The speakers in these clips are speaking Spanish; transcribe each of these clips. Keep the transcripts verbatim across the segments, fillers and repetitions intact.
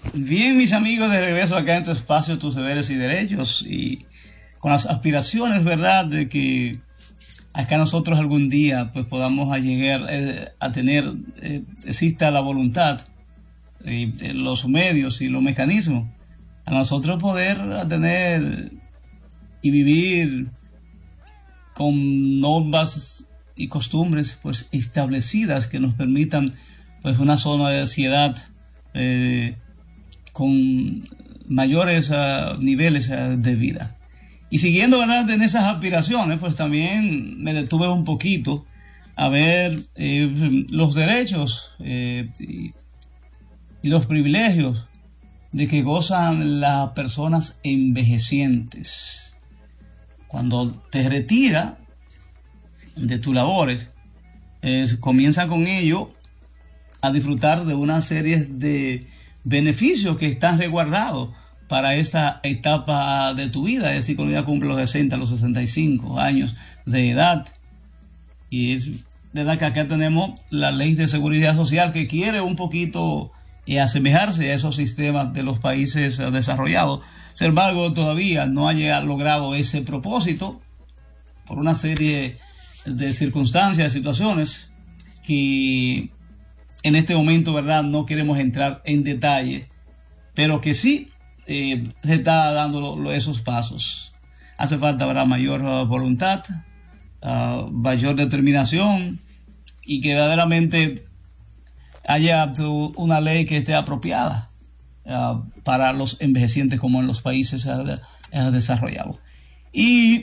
Bien, mis amigos, de regreso acá en tu espacio, tus deberes y derechos, y con las aspiraciones, ¿verdad?, de que acá nosotros algún día pues podamos a llegar eh, a tener, eh, exista la voluntad, eh, los medios y los mecanismos, a nosotros poder tener y vivir con normas y costumbres pues establecidas que nos permitan pues una zona de ansiedad eh, con mayores uh, niveles uh, de vida. Y siguiendo, ¿verdad?, en esas aspiraciones, pues también me detuve un poquito a ver eh, los derechos eh, y, y los privilegios de que gozan las personas envejecientes. Cuando te retira de tus labores, eh, comienza con ello a disfrutar de una serie de beneficios que están resguardados para esa etapa de tu vida, es decir, cuando ya cumple los sesenta, los sesenta y cinco años de edad. Y es verdad que acá tenemos la ley de seguridad social que quiere un poquito eh, asemejarse a esos sistemas de los países eh, desarrollados. Sin embargo, todavía no ha llegado, logrado ese propósito por una serie de circunstancias, de situaciones que en este momento, ¿verdad?, no queremos entrar en detalle, pero que sí eh, se está dando lo, lo, esos pasos. Hace falta, ¿verdad?, mayor uh, voluntad, uh, mayor determinación y que verdaderamente haya una ley que esté apropiada uh, para los envejecientes como en los países uh, uh, desarrollados. Y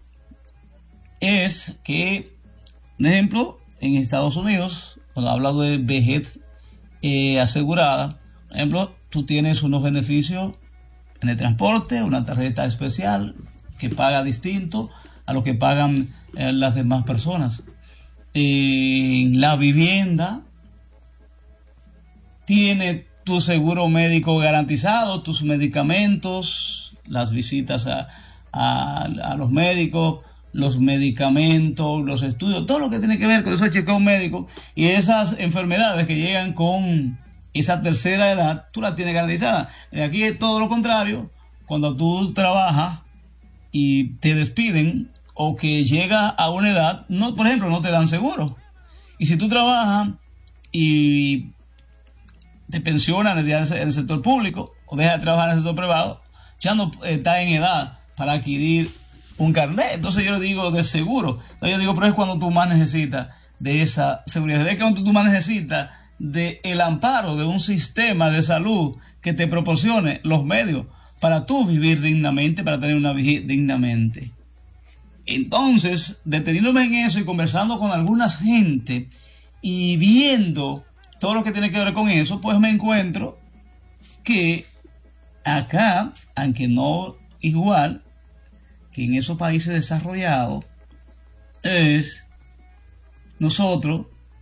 es que, por ejemplo, en Estados Unidos, cuando hablo de vejez eh, asegurada, por ejemplo, tú tienes unos beneficios en el transporte, una tarjeta especial que paga distinto a lo que pagan eh, las demás personas. En la vivienda, tiene tu seguro médico garantizado, tus medicamentos, las visitas a, a, a los médicos, los medicamentos, los estudios, todo lo que tiene que ver con esos chequeos médicos y esas enfermedades que llegan con esa tercera edad, tú la tienes garantizada. Aquí es todo lo contrario. Cuando tú trabajas y te despiden o que llega a una edad, no, por ejemplo, no te dan seguro. Y si tú trabajas y te pensionan en el sector público o dejas de trabajar en el sector privado, ya no estás en edad para adquirir un carnet. Entonces yo le digo de seguro. Entonces yo digo, pero es cuando tú más necesitas de esa seguridad. Es cuando tú más necesitas de el amparo de un sistema de salud que te proporcione los medios para tú vivir dignamente, para tener una vida dignamente. Entonces, deteniéndome en eso y conversando con algunas gente y viendo todo lo que tiene que ver con eso, pues me encuentro que acá, aunque no igual que en esos países desarrollados, es nosotros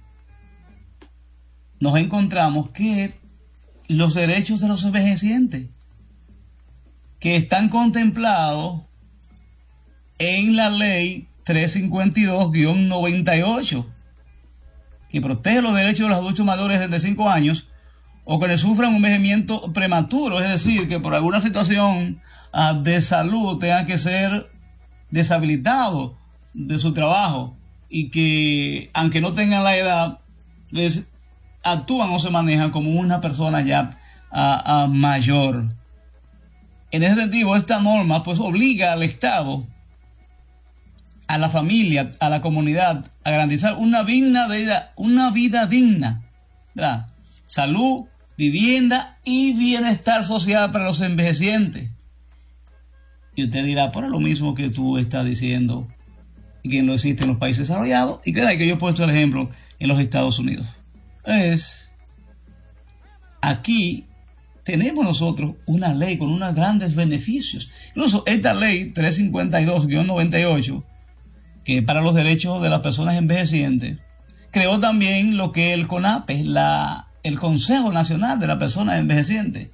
nos encontramos que los derechos de los envejecientes que están contemplados en la ley trescientos cincuenta y dos guión noventa y ocho, que protege los derechos de los adultos mayores de sesenta y cinco años o que le sufran un envejecimiento prematuro, es decir, que por alguna situación uh, de salud tengan que ser deshabilitados de su trabajo y que, aunque no tengan la edad, pues, actúan o se manejan como una persona ya uh, uh, mayor. En ese sentido, esta norma pues obliga al Estado, a la familia, a la comunidad, a garantizar una vida, vida, una vida digna, ¿verdad? Salud, vivienda y bienestar social para los envejecientes. Y usted dirá, pero es lo mismo que tú estás diciendo y que lo existe en los países desarrollados y que, que yo he puesto el ejemplo en los Estados Unidos. Es, aquí tenemos nosotros una ley con unos grandes beneficios. Incluso esta ley trescientos cincuenta y dos guión noventa y ocho, que para los derechos de las personas envejecientes, creó también lo que es el CONAPE, la, el Consejo Nacional de las Personas Envejecientes.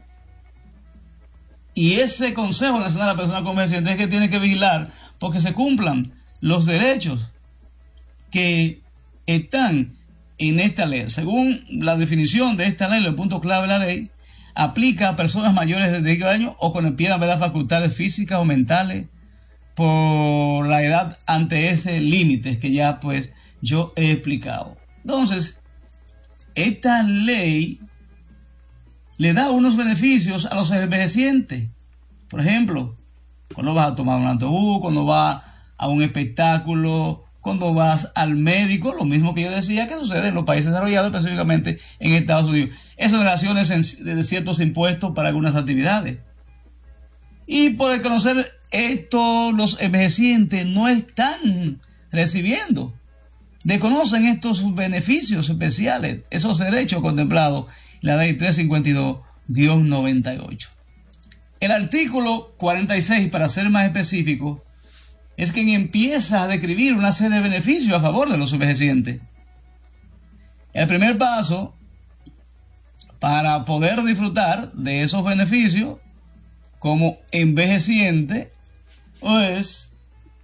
Y ese Consejo Nacional de las Personas Envejecientes es que tiene que vigilar porque se cumplan los derechos que están en esta ley. Según la definición de esta ley, el punto clave de la ley, aplica a personas mayores de diez años o con el pie de las facultades físicas o mentales por la edad ante ese límite que ya pues yo he explicado. Entonces, esta ley le da unos beneficios a los envejecientes. Por ejemplo, cuando vas a tomar un autobús, cuando vas a un espectáculo, cuando vas al médico, lo mismo que yo decía que sucede en los países desarrollados, específicamente en Estados Unidos. Exoneraciones de ciertos impuestos para algunas actividades. Y por conocer esto, los envejecientes no están recibiendo, desconocen estos beneficios especiales, esos derechos contemplados en la ley trescientos cincuenta y dos guión noventa y ocho. El artículo cuarenta y seis, para ser más específico, es quien empieza a describir una serie de beneficios a favor de los envejecientes. El primer paso para poder disfrutar de esos beneficios como envejeciente pues,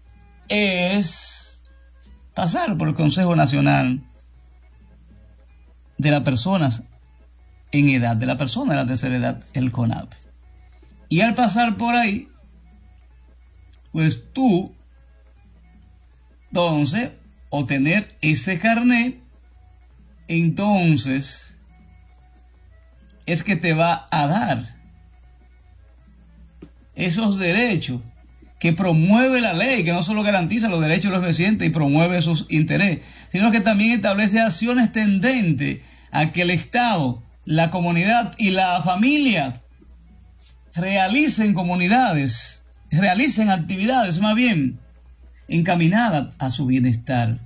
es pasar por el Consejo Nacional de las Personas en Edad, de la persona de la tercera edad, el CONAPE. Y al pasar por ahí, pues tú, entonces, obtener ese carnet, entonces, es que te va a dar esos derechos que promueve la ley, que no solo garantiza los derechos de los residentes y promueve sus intereses, sino que también establece acciones tendentes a que el Estado, la comunidad y la familia realicen comunidades, realicen actividades más bien encaminadas a su bienestar.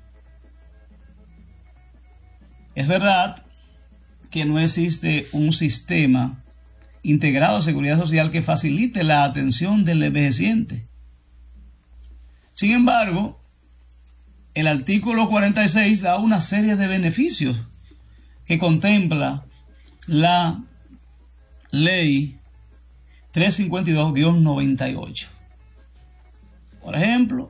Es verdad que no existe un sistema integrado de seguridad social que facilite la atención del envejeciente. Sin embargo, el artículo cuarenta y seis da una serie de beneficios que contempla la ley trescientos cincuenta y dos guión noventa y ocho. Por ejemplo,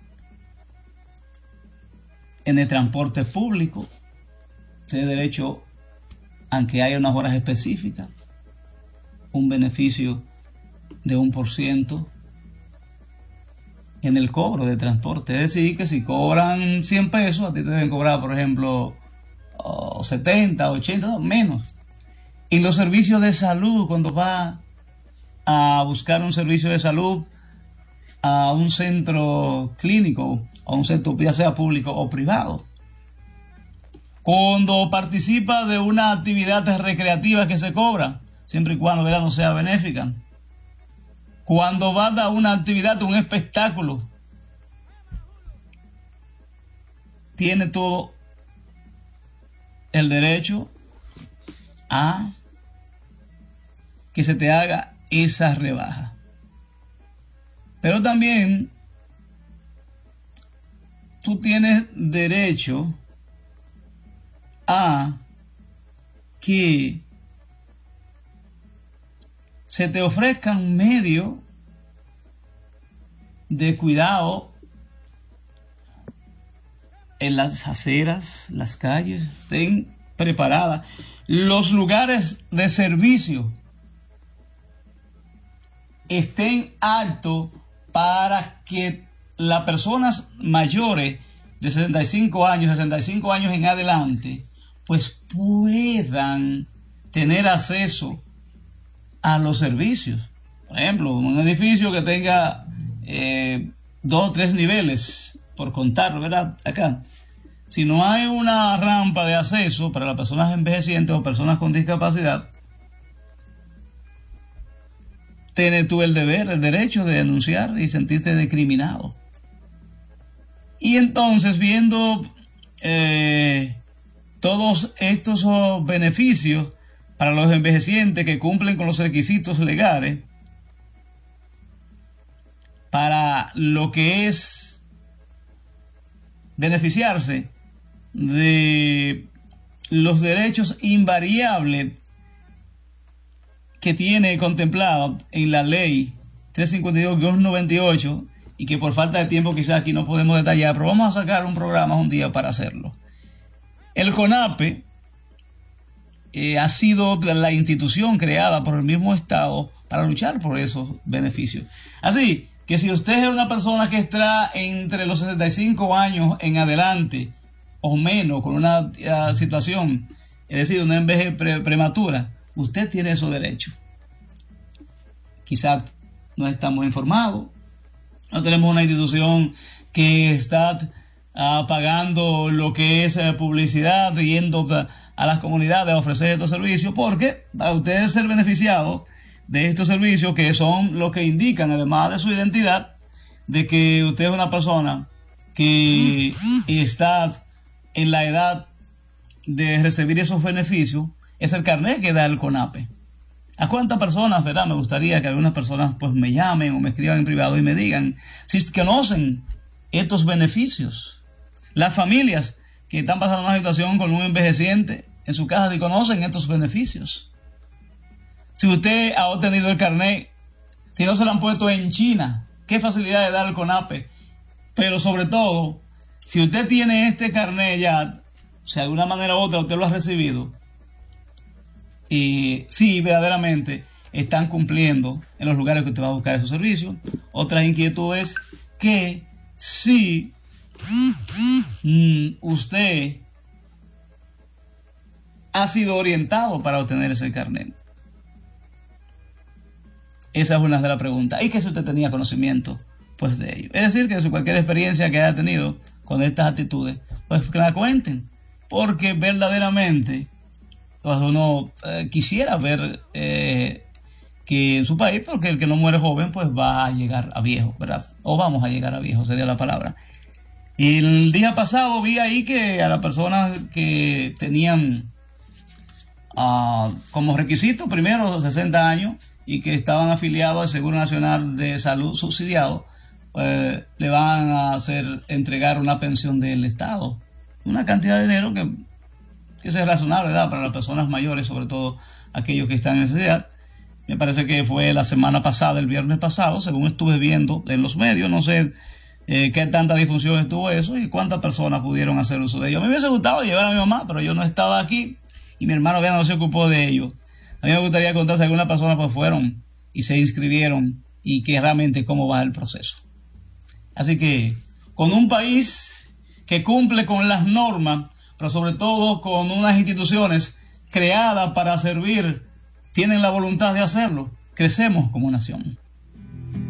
en el transporte público, tiene derecho, aunque haya unas horas específicas, un beneficio de un por ciento en el cobro de transporte. Es decir, que si cobran cien pesos, a ti te deben cobrar, por ejemplo, oh, setenta, ochenta, no, menos. Y los servicios de salud, cuando vas a buscar un servicio de salud a un centro clínico, a un centro ya sea público o privado, cuando participa de una actividad recreativa que se cobra, siempre y cuando ¿verdad? no sea benéfica, cuando va a una actividad, un espectáculo, tiene todo el derecho a que se te haga esa rebaja. Pero también tú tienes derecho a que se te ofrezcan medios de cuidado en las aceras, las calles, estén preparadas, los lugares de servicio estén aptos para que las personas mayores de sesenta y cinco años, sesenta y cinco años en adelante, pues puedan tener acceso a los servicios. Por ejemplo, un edificio que tenga eh, dos o tres niveles, por contar, ¿verdad? Acá, si no hay una rampa de acceso para las personas envejecientes o personas con discapacidad, tienes tú el deber, el derecho de denunciar y sentirte discriminado. Y entonces, viendo eh, todos estos oh, beneficios para los envejecientes que cumplen con los requisitos legales para lo que es beneficiarse de los derechos invariables que tiene contemplado en la ley trescientos cincuenta y dos guión noventa y ocho y que por falta de tiempo quizás aquí no podemos detallar, pero vamos a sacar un programa un día para hacerlo. El CONAPE eh, ha sido la institución creada por el mismo Estado para luchar por esos beneficios. Así que si usted es una persona que está entre los sesenta y cinco años en adelante o menos con una uh, situación, es decir, una vejez pre prematura, usted tiene esos derechos. Quizás no estamos informados, no tenemos una institución que está uh, pagando lo que es uh, publicidad, yendo uh, a las comunidades a ofrecer estos servicios, porque a usted ser beneficiado de estos servicios, que son los que indican, además de su identidad, de que usted es una persona que está en la edad de recibir esos beneficios, es el carnet que da el CONAPE. ¿A cuántas personas, verdad? Me gustaría que algunas personas pues me llamen o me escriban en privado y me digan si conocen estos beneficios. Las familias que están pasando una situación con un envejeciente en su casa, si conocen estos beneficios. Si usted ha obtenido el carnet, si no se lo han puesto en China, qué facilidad de dar el CONAPE. Pero sobre todo, si usted tiene este carnet ya, o sea, de alguna manera u otra usted lo ha recibido, y sí, verdaderamente están cumpliendo en los lugares que usted va a buscar esos servicios. Otra inquietud es que si mm, usted ha sido orientado para obtener ese carnet. Esa es una de las preguntas. Y que si usted tenía conocimiento pues de ello. Es decir, que si cualquier experiencia que haya tenido con estas actitudes, pues que la cuenten. Porque verdaderamente pues uno eh, quisiera ver eh, que en su país, porque el que no muere joven pues va a llegar a viejo, ¿verdad? O vamos a llegar a viejo, sería la palabra. Y el día pasado vi ahí que a las personas que tenían uh, como requisito primero sesenta años y que estaban afiliados al Seguro Nacional de Salud subsidiado, pues le van a hacer entregar una pensión del Estado, una cantidad de dinero que que es razonable, ¿verdad?, para las personas mayores, sobre todo aquellos que están en necesidad. Me parece que fue la semana pasada, el viernes pasado, según estuve viendo en los medios. No sé eh, qué tanta difusión estuvo eso y cuántas personas pudieron hacer uso de ello. A mí me hubiese gustado llevar a mi mamá, pero yo no estaba aquí y mi hermano ya no se ocupó de ello. A mí me gustaría contar si algunas personas pues fueron y se inscribieron y que realmente cómo va el proceso. Así que con un país que cumple con las normas, pero sobre todo con unas instituciones creadas para servir, tienen la voluntad de hacerlo, crecemos como nación.